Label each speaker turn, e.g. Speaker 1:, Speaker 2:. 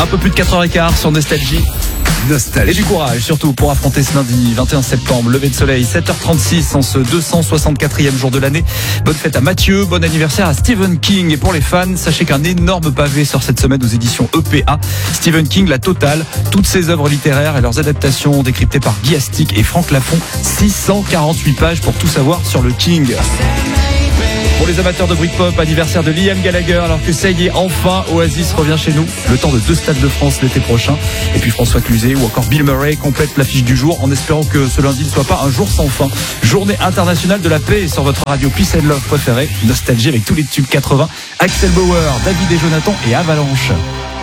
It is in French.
Speaker 1: peu plus de 4h15 sur Nostalgie. Et du courage surtout pour affronter ce lundi 21 septembre, lever de soleil 7h36 en ce 264e jour de l'année. Bonne fête à Mathieu, bon anniversaire à Stephen King. Et pour les fans, sachez qu'un énorme pavé sort cette semaine aux éditions EPA. Stephen King, la totale, toutes ses œuvres littéraires et leurs adaptations décryptées par Guy Astic et Franck Lafont. 648 pages pour tout savoir sur le King. Pour les amateurs de Britpop, anniversaire de Liam Gallagher, alors que ça y est, enfin, Oasis revient chez nous. Le temps de 2 stades de France l'été prochain. Et puis François Cluzet ou encore Bill Murray complètent l'affiche du jour en espérant que ce lundi ne soit pas un jour sans fin. Journée internationale de la paix sur votre radio Peace and Love préférée. Nostalgie avec tous les tubes 80. Axel Bauer, David et Jonathan et Avalanche.